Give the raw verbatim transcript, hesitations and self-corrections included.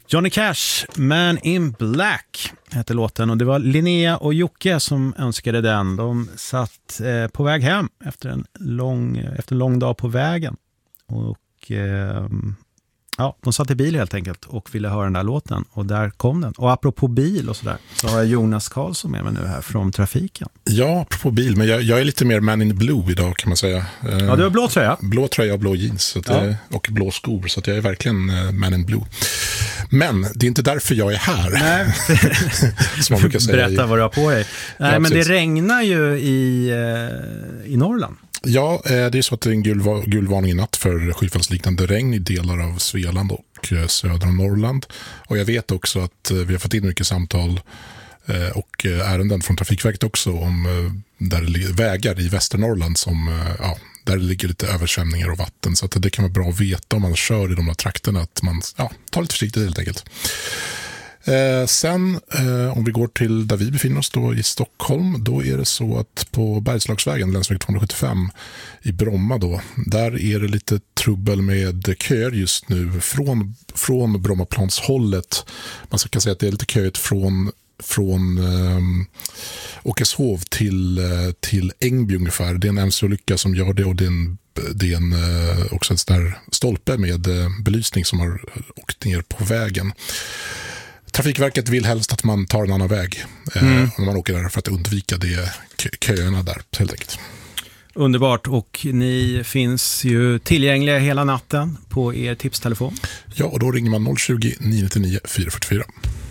Johnny Cash, Man in Black heter låten, och det var Linnea och Jocke som önskade den. De satt eh, på väg hem efter en lång, efter en lång dag på vägen, och eh, ja, de satt i bil helt enkelt och ville höra den där låten, och där kom den. Och apropå bil och sådär, så har jag Jonas Karlsson med mig nu här från trafiken. Ja, apropå bil, men jag, jag är lite mer Man in Blue idag, kan man säga. Ja, du har blå tröja. Blå tröja och blå jeans så att Ja. jag, och blå skor, så att jag är verkligen Man in Blue. Men det är inte därför jag är här. Nej. Som man brukar säga. Berätta vad du har på dig. Nej, Ja, men det precis. regnar ju i, eh, i Norrland. Ja, det är så att det är en gul, gul varning i natt för skyfallsliknande regn i delar av Svealand och södra Norrland. Och jag vet också att vi har fått in mycket samtal och ärenden från Trafikverket också om där det ligger vägar i Västernorrland som, ja, där det ligger lite översvämningar och vatten. Så att det kan vara bra att veta om man kör i de här trakterna, att man, ja, tar lite försiktigt helt enkelt. Eh, sen eh, om vi går till där vi befinner oss då i Stockholm, då är det så att på Bergslagsvägen, länsväg tvåhundrasjuttiofem i Bromma då, där är det lite trubbel med köer just nu från, från Brommaplanshållet. Man kan säga att det är lite köet från från eh, Åkeshov till, eh, till Ängby ungefär. Det är en M C-olycka som gör det, och det är, en, det är en, eh, också en sån där stolpe med eh, belysning som har åkt ner på vägen. Trafikverket vill helst att man tar en annan väg eh, mm. om man åker där, för att undvika det köerna där helt enkelt. Underbart, och ni finns ju tillgängliga hela natten på er tipstelefon. Ja, och då ringer man noll tjugo, nio nio nio, fyra fyra fyra.